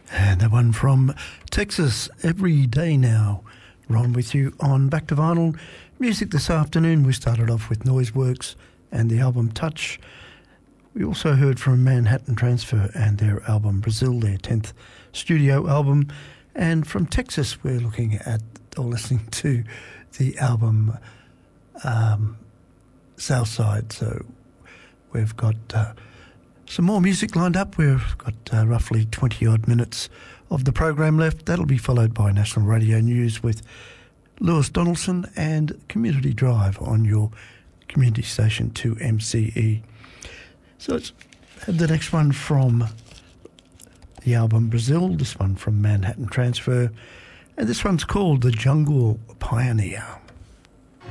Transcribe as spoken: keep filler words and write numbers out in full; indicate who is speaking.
Speaker 1: And that one from Texas, Every Day Now. Ron with you on Back to Vinyl Music this afternoon. We started off with Noiseworks and the album Touch. We also heard from Manhattan Transfer and their album Brazil, their tenth studio album. And from Texas, we're looking at or listening to the album um, Southside. So we've got uh, some more music lined up. We've got uh, roughly twenty-odd minutes of the program left. That'll be followed by National Radio News with Lewis Donaldson and Community Drive on your community station two M C E. So let's have the next one from the album Brazil, this one from Manhattan Transfer, and this one's called The Jungle Pioneer.